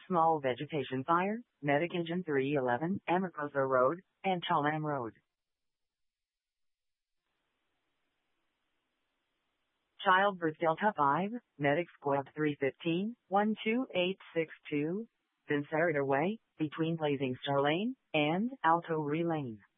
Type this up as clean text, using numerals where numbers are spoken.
Small vegetation fire, Medic Engine 311, Amargosa Road, and Chalam Road. Childbirth Delta 5, Medic Squad 315, 12862, Vincerator Way, between Blazing Star Lane and Alto Lane.